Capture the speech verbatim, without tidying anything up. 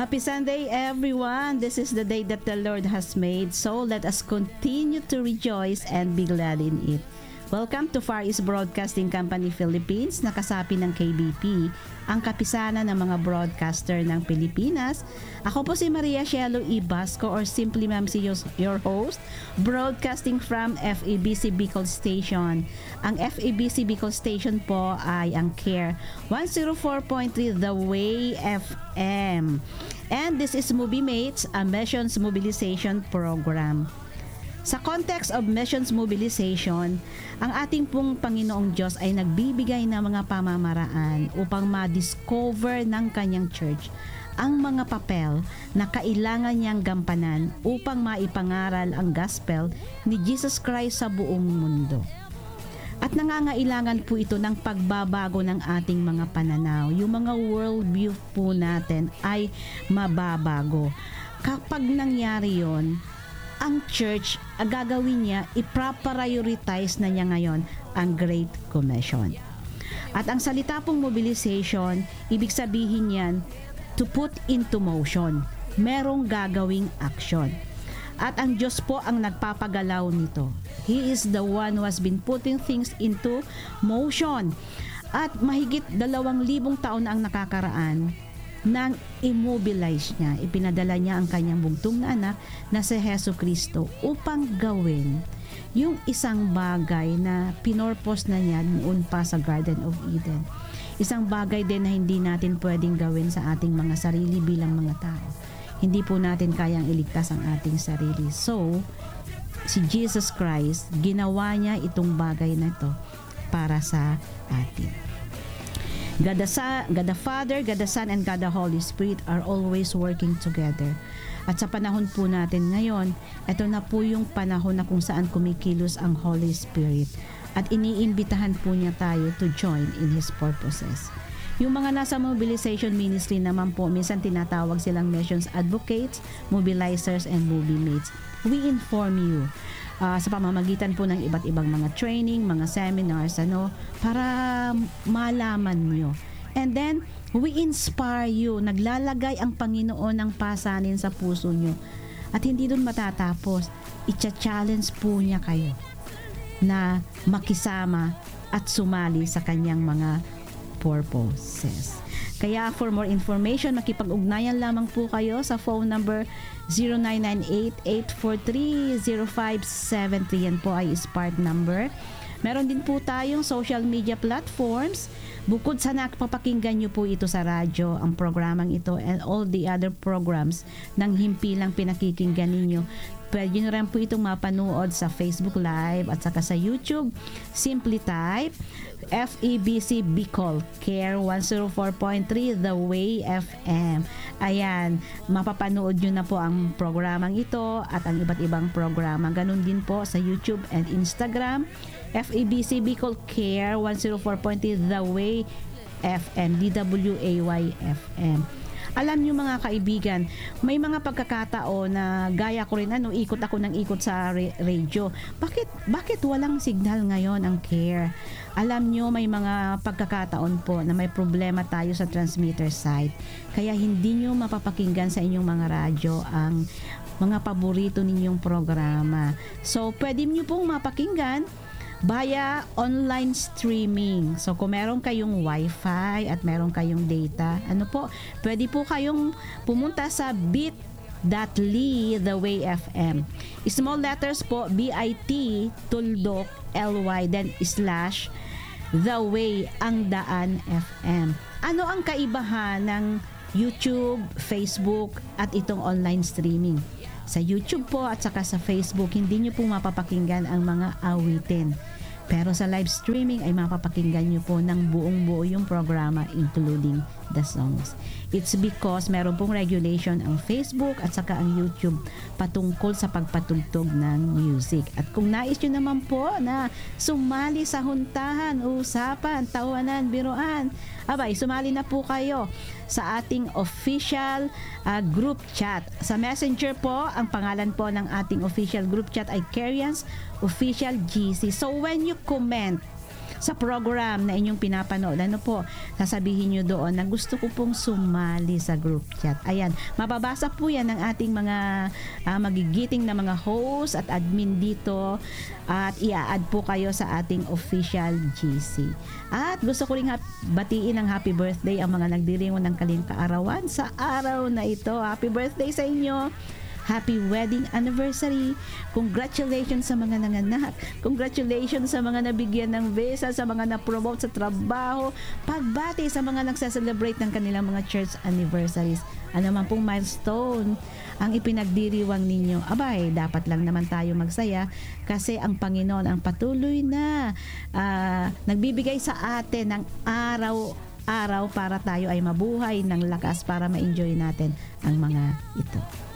Happy Sunday, everyone. This is the day that the Lord has made. So let us continue to rejoice and be glad in it. Welcome to Far East Broadcasting Company Philippines, nakasapi ng K B P, ang kapisanan ng mga broadcaster ng Pilipinas. Ako po si Maria Cielo Ibasco, or simply Ma'am si your host, broadcasting from F E B C Bicol Station. Ang F E B C Bicol Station po ay ang CARE one oh four point three The Way F M. And this is Movie Mates, a missions mobilization program. Sa context of missions mobilization, ang ating pong Panginoong Diyos ay nagbibigay ng mga pamamaraan upang ma-discover ng kanyang church ang mga papel na kailangan niyang gampanan upang maipangaral ang gospel ni Jesus Christ sa buong mundo. At nangangailangan po ito ng pagbabago ng ating mga pananaw. Yung mga worldview po natin ay mababago. Kapag nangyari yon, ang church, ang gagawin niya, ipra-prioritize na niya ngayon ang Great Commission. At ang salita pong mobilization, ibig sabihin yan, to put into motion. Merong gagawing action. At ang Diyos po ang nagpapagalaw nito. He is the one who has been putting things into motion. At mahigit dalawang libong taon na ang nakakaraan nang immobilize niya, ipinadala niya ang kanyang bugtong na anak na si Hesus Kristo upang gawin yung isang bagay na pinorpose na niya noon pa sa Garden of Eden. Isang bagay din na hindi natin pwedeng gawin sa ating mga sarili bilang mga tao. Hindi po natin kayang iligtas ang ating sarili. So, si Jesus Christ, ginawa niya itong bagay na ito para sa atin. God the, Son, God the Father, God the Son, and God the Holy Spirit are always working together. At sa panahon po natin ngayon, ito na po yung panahon na kung saan kumikilos ang Holy Spirit. At iniimbitahan po niya tayo to join in His purposes. Yung mga nasa mobilization ministry naman po, minsan tinatawag silang missions advocates, mobilizers, and movie mates. We inform you uh, sa pamamagitan po ng iba't ibang mga training, mga seminars, ano, para malaman nyo. And then, we inspire you. Naglalagay ang Panginoon ng pasanin sa puso nyo. At hindi dun matatapos. Itcha-challenge po niya kayo na makisama at sumali sa kanyang mga purposes. Kaya for more information, makipag-ugnayan lamang po kayo sa phone number zero nine nine eight, eight four three, zero five seven three. Yan po ay Spark number. Meron din po tayong social media platforms. Bukod sa nakapapakinggan nyo po ito sa radyo, ang programang ito and all the other programs ng himpilang pinakikinggan ninyo, pwede nyo rin po itong mapanood sa Facebook Live at saka sa YouTube. Simply type F E B C Bicol CARE one oh four point three The Way F M. Ayan, mapapanood nyo na po ang programang ito at ang iba't ibang programa. Ganun din po sa YouTube and Instagram, F E B C Bicol CARE one oh four point three The Way F M, D W A Y F M. Alam niyo mga kaibigan, may mga pagkakataon na gaya ko rin, ano, ikot ako ng ikot sa re- radio. Bakit, bakit walang signal ngayon ang CARE? Alam niyo may mga pagkakataon po na may problema tayo sa transmitter side. Kaya hindi niyo mapapakinggan sa inyong mga radyo ang mga paborito ninyong programa. So, pwede niyo pong mapakinggan via online streaming. So, kung meron kayong wifi at meron kayong data, ano po, pwede po kayong pumunta sa bit.ly The Way F M. Small letters po, B-I-T, tuldok, L-Y, then slash The Way, ang daan F M. Ano ang kaibahan ng YouTube, Facebook, at itong online streaming? Sa YouTube po at saka sa Facebook, hindi nyo po mapapakinggan ang mga awitin. Pero sa live streaming ay mapapakinggan nyo po ng buong buo yung programa including the songs. It's because meron pong regulation ang Facebook at saka ang YouTube patungkol sa pagpatugtog ng music. At kung nais nyo naman po na sumali sa huntahan, usapan, tawanan, biruan, abay, sumali na po kayo sa ating official uh, group chat. Sa Messenger po, ang pangalan po ng ating official group chat ay Carians Official G C. So when you comment sa program na inyong pinapanood, ano po, sasabihin nyo doon na gusto ko pong sumali sa group chat. Ayan, mababasa po yan ng ating mga uh, magigiting na mga host at admin dito at i-add po kayo sa ating official G C. At gusto ko rin hap- batiin ng happy birthday ang mga nagdiringon ng kaling kaarawan sa araw na ito. Happy birthday sa inyo! Happy wedding anniversary. Congratulations sa mga nanganak. Congratulations sa mga nabigyan ng visa, sa mga na-promote sa trabaho. Pagbati sa mga nagsa-celebrate ng kanilang mga church anniversaries. Ano man pong milestone ang ipinagdiriwang ninyo. Abay, dapat lang naman tayo magsaya kasi ang Panginoon ang patuloy na uh, nagbibigay sa atin ng araw araw para tayo ay mabuhay ng lakas para ma-enjoy natin ang mga ito.